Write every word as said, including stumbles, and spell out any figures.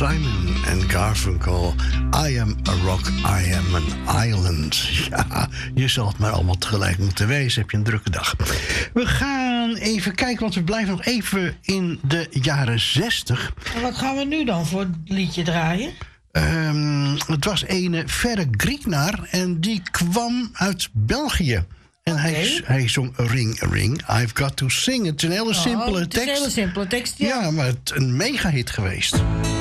Simon en Garfunkel. I am a rock, I am an island. Ja, je zal het maar allemaal tegelijk moeten wezen. Heb je een drukke dag. We gaan even kijken, want we blijven nog even in de jaren zestig. En wat gaan we nu dan voor liedje draaien? Um, het was een Verre Grieknaar en die kwam uit België. En okay. hij, hij zong Ring, Ring, I've Got to Sing. Het is een hele oh, simpele het is tekst. een hele simpele tekst, ja. Ja, maar het is een mega hit geweest.